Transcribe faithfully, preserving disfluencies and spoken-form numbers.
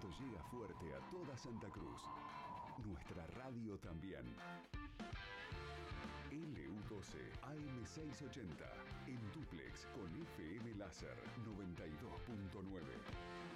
conocimiento llega fuerte a toda Santa Cruz. Nuestra radio también. L U doce A M seiscientos ochenta en dúplex con F M Láser noventa y dos punto nueve.